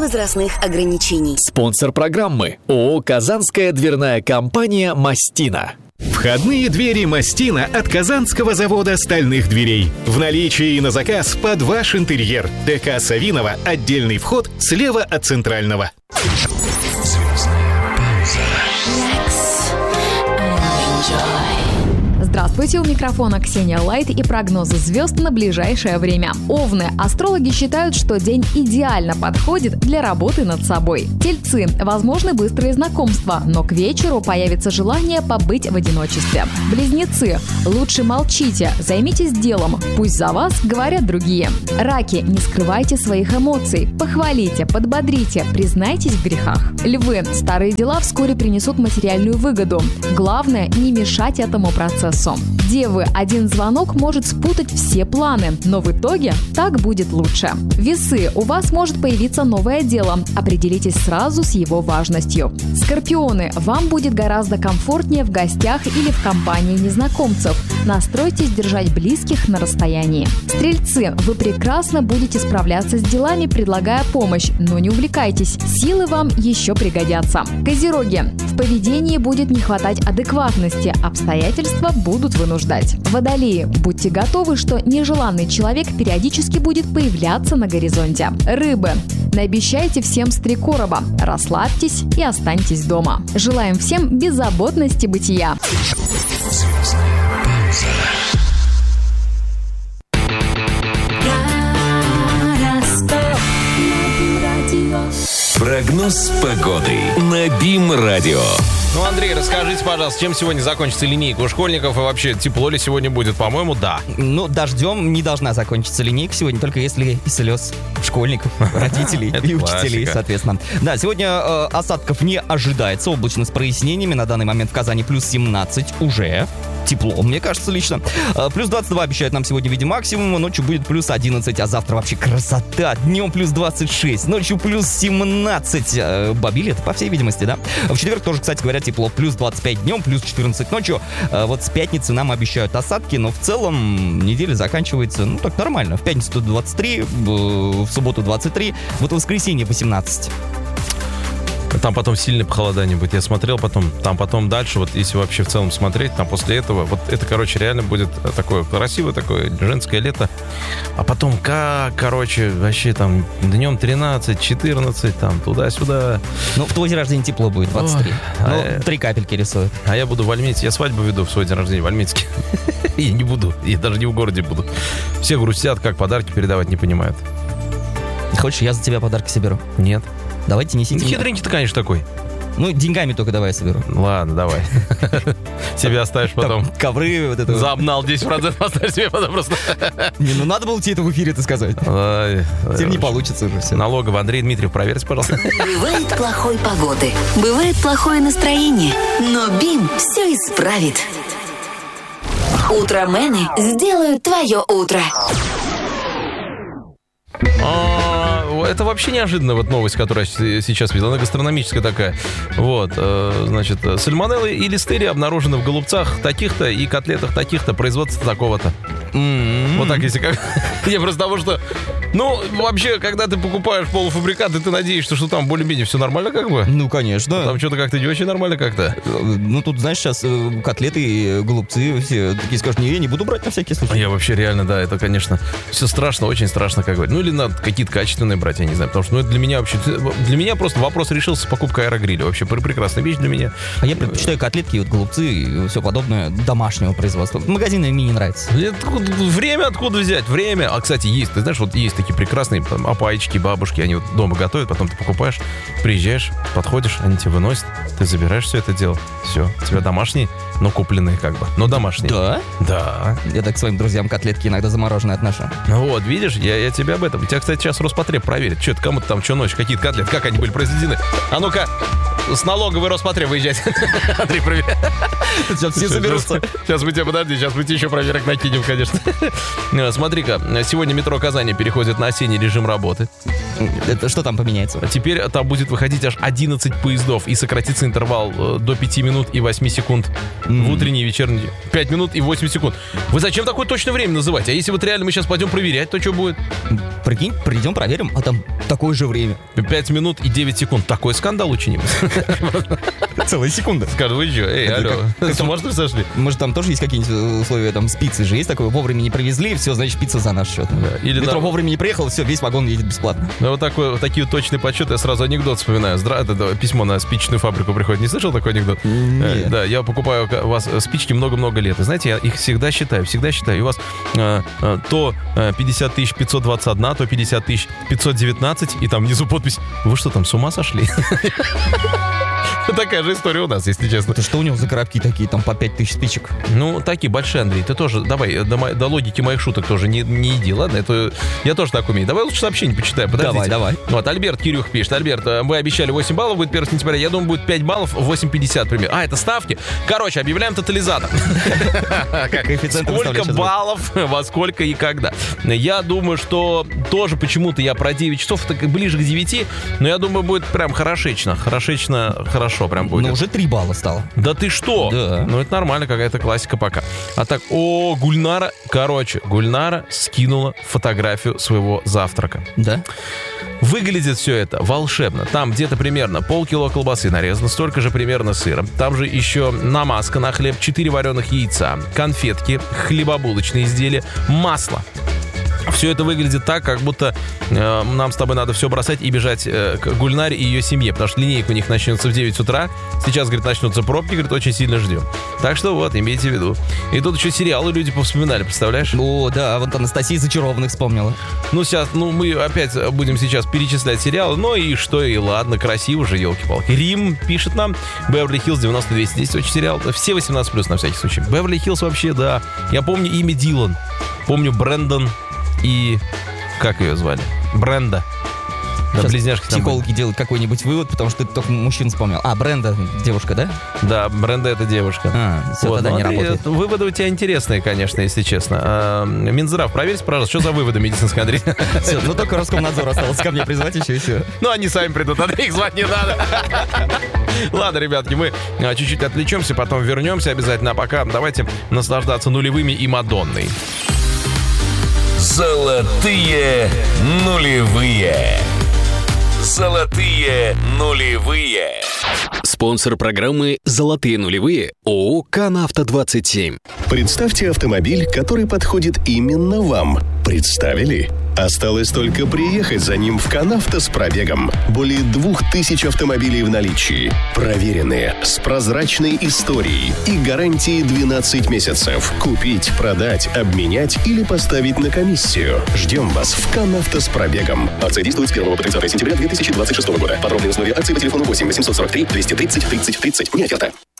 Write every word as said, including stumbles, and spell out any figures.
возрастных ограничений. Спонсор программы ООО «Казанская дверная компания Мастина». Входные двери Мастина от Казанского завода стальных дверей. В наличии и на заказ под ваш интерьер. ДК Савинова, отдельный вход слева от центрального. Здравствуйте, у микрофона Ксения Лайт и прогнозы звезд на ближайшее время. Овны. Астрологи считают, что день идеально подходит для работы над собой. Тельцы. Возможны быстрые знакомства, но к вечеру появится желание побыть в одиночестве. Близнецы. Лучше молчите, займитесь делом, пусть за вас говорят другие. Раки. Не скрывайте своих эмоций, похвалите, подбодрите, признайтесь в грехах. Львы. Старые дела вскоре принесут материальную выгоду. Главное, не мешать этому процессу. Девы. Один звонок может спутать все планы, но в итоге так будет лучше. Весы. У вас может появиться новое дело. Определитесь сразу с его важностью. Скорпионы. Вам будет гораздо комфортнее в гостях или в компании незнакомцев. Настройтесь держать близких на расстоянии. Стрельцы. Вы прекрасно будете справляться с делами, предлагая помощь, но не увлекайтесь. Силы вам еще пригодятся. Козероги. В поведении будет не хватать адекватности. Обстоятельства будут вынуждать. Водолеи. Будьте готовы, что нежеланный человек периодически будет появляться на горизонте. Рыбы. Наобещайте всем с три короба. Расслабьтесь и останьтесь дома. Желаем всем беззаботности бытия. Прогноз погоды на БИМ-радио. Ну, Андрей, расскажите, пожалуйста, чем сегодня закончится линейка у школьников и вообще тепло ли сегодня будет? По-моему, да. Ну, дождем не должна закончиться линейка сегодня, только если и слез школьников, родителей и учителей, соответственно. Да, сегодня э, осадков не ожидается, облачно с прояснениями. На данный момент в Казани плюс семнадцать уже. Тепло, мне кажется, лично. Плюс двадцать два обещают нам сегодня в виде максимума, ночью будет плюс одиннадцать, а завтра вообще красота. Днем плюс двадцать шесть, ночью плюс семнадцать. Бабили это, по всей видимости, да? В четверг тоже, кстати говоря, тепло. Плюс двадцать пять днем, плюс четырнадцать ночью. Вот с пятницы нам обещают осадки, но в целом неделя заканчивается, ну, так нормально. В пятницу двадцать три, в субботу двадцать три, вот в воскресенье восемнадцать. Там потом сильное похолодание будет. Я смотрел потом, там потом дальше, вот если вообще в целом смотреть, там после этого, вот это, короче, реально будет такое красивое, такое женское лето. А потом как, короче, вообще там днем тринадцать, четырнадцать, там туда-сюда. Ну, в твой день рождения тепло будет, двадцать три. Ой, ну, а три капельки рисуют. А я буду в Альметьевске, я свадьбу веду в свой день рождения в Альметьевске. Я не буду, я даже не в городе буду. Все грустят, как подарки передавать не понимают. Хочешь, я за тебя подарки соберу? Нет. Давайте несите. Ну, хитренький ты, конечно, такой. Ну, деньгами только давай я соберу. Ладно, давай. Себе оставишь потом. Там ковры, вот это. За обнал десять процентов оставишь себе потом просто. Не, ну надо было тебе это в эфире-то сказать. Теперь не получится уже все. Налоговый. Андрей Дмитриев, проверьте, пожалуйста. Бывает плохой погоды, бывает плохое настроение, но БИМ все исправит. Утромены сделают твое утро. Это вообще неожиданно, вот новость, которая сейчас видела, она гастрономическая такая. Вот, значит, сальмонелла и листерия обнаружены в голубцах таких-то и котлетах таких-то, производства такого-то. Mm-hmm. Вот так, если как... Я просто того, что... Ну, вообще, когда ты покупаешь полуфабрикаты, ты надеешься, что там более-менее все нормально как бы? Ну, конечно. Там что-то как-то не очень нормально как-то. Ну, тут, знаешь, сейчас котлеты и голубцы все такие скажут, не, я не буду брать на всякий случай. Я вообще реально, да, это, конечно, все страшно, очень страшно, как говорить. Ну, или надо какие-то качественные брать, я не знаю, потому что, ну, это для меня вообще... Для меня просто вопрос решился с покупкой аэрогриля. Вообще, прекрасная вещь для меня. А я предпочитаю котлетки, вот голубцы и все подобное домашнего производства. Магазины мне не нравятся. Время откуда взять? Время. А, кстати, есть, ты знаешь, вот есть такие прекрасные там, опаечки, бабушки, они вот дома готовят, потом ты покупаешь, приезжаешь, подходишь, они тебе выносят, ты забираешь все это дело. Все, у тебя домашние, но купленные как бы, но домашние. Да? Да. Я так своим друзьям котлетки иногда замороженные отношу. Ну вот, видишь, я, я тебе об этом. У тебя, кстати, сейчас Роспотреб проверит, что это кому-то там, что ночь, какие-то котлеты, как они были произведены. А ну-ка, с налоговой Роспотреб выезжать. Андрей, проверяй. Сейчас все соберутся. Сейчас мы тебе, подожди, сейчас мы тебе еще проверок накинем, конечно. Смотри-ка, сегодня метро Казани переходит на осенний режим работы. Это что там поменяется? Теперь там будет выходить аж одиннадцать поездов и сократится интервал до пяти минут и восьми секунд mm. в утренний и вечерний. пять минут и восемь секунд. Вы зачем такое точное время называть? А если вот реально мы сейчас пойдем проверять, то что будет? Прикинь, придем, проверим, а там такое же время. пять минут и девять секунд. Такой скандал учиним. Целая секунда. Скажу, вы что? Эй, алло, с ума что ли сошли? Может, там тоже есть какие-нибудь условия, там, с пиццей же есть такое, вовремя не привезли, все, значит, пицца за наш счет. Или метро вовремя не приехал, все, весь вагон едет бесплатно. Ну, вот, такой, вот такие вот точные подсчеты, я сразу анекдот вспоминаю. Здра... Это, это, письмо на спичечную фабрику приходит. Не слышал такой анекдот? Нет. Да, я покупаю у вас спички много-много лет. И знаете, я их всегда считаю, всегда считаю. И у вас э, э, то пятьдесят тысяч пятьсот двадцать один, то пятьдесят тысяч пятьсот девятнадцать, и там внизу подпись: вы что там, с ума сошли? Такая же история у нас, если честно. Это что у него за коробки такие, там по пять тысяч спичек? Ну, такие большие, Андрей. Ты тоже, давай, до, до логики моих шуток тоже не, не иди, ладно? Это я тоже так умею. Давай лучше сообщение почитаем, подождите. Давай, давай. Вот, Альберт Кирюх пишет. Альберт, мы обещали восемь баллов, будет первого сентября. Я думаю, будет пять баллов, восемь пятьдесят примерно. А, это ставки? Короче, объявляем тотализатор. Сколько баллов, во сколько и когда. Я думаю, что тоже почему-то я про девять часов, ближе к девяти, но я думаю, будет прям хорошечно. Хорошечно, хорошо прям будет. Ну, уже три балла стало. Да ты что? Да. Ну, это нормально, какая-то классика пока. А так, о, Гульнара, короче, Гульнара скинула фотографию своего завтрака. Да? Выглядит все это волшебно. Там где-то примерно полкило колбасы нарезано, столько же примерно сыра. Там же еще намазка на хлеб, четыре вареных яйца, конфетки, хлебобулочные изделия, масло. Все это выглядит так, как будто э, нам с тобой надо все бросать и бежать э, к Гульнаре и ее семье, потому что линейка у них начнется в девять утра. Сейчас, говорит, начнутся пробки, говорит, очень сильно ждем. Так что вот, имейте в виду. И тут еще сериалы люди повспоминали, представляешь? О, да, вот Анастасия Зачарованных вспомнила. Ну, сейчас, ну, мы опять будем сейчас перечислять сериалы, ну и что, и ладно, красиво же, елки-палки. Рим пишет нам, Беверли-Хиллз девяносто двести десять, очень сериал, все восемнадцать плюс на всякий случай. Беверли-Хиллз вообще, да. Я помню имя Дилан, помню Брэндон и... Как ее звали? Бренда. Да, близняшки там психологи были. делают какой-нибудь вывод, потому что ты только мужчин вспомнил. А, Бренда девушка, да? Да, Бренда — это девушка. А, все, вот, тогда не Андрей, работает. Выводы у тебя интересные, конечно, если честно. А, Минздрав, проверьте, пожалуйста, что за выводы медицинские, Андрей? Все, ну только Роскомнадзор осталось ко мне призвать еще и все. Ну, они сами придут, Андрей, их звать не надо. Ладно, ребятки, мы чуть-чуть отвлечемся, потом вернемся обязательно. А пока давайте наслаждаться нулевыми и Мадонной. Золотые нулевые. Золотые нулевые. Спонсор программы «Золотые нулевые» ООО «Канавто двадцать семь». Представьте автомобиль, который подходит именно вам. Представили? Осталось только приехать за ним в Канавто с пробегом. Более двух тысяч автомобилей в наличии. Проверенные, с прозрачной историей и гарантией двенадцать месяцев. Купить, продать, обменять или поставить на комиссию. Ждем вас в Канавто с пробегом. Акция действует с первого по тридцатое сентября две тысячи двадцать шестого года. Подробные условия акции по телефону восемь восемьсот сорок три двести тридцать тридцать тридцать. Не оферта.